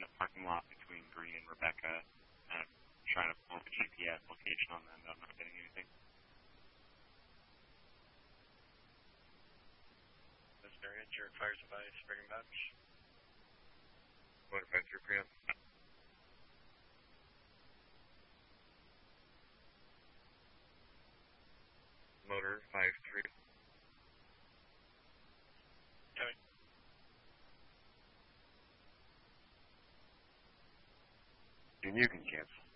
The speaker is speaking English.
the parking lot between Green and Rebecca, and I'm trying to pull the GPS location on them, but I'm not getting anything. This variant, your fires advice, Brigham Batch. What about your PM? Motor 5-3. Okay. And you can cancel.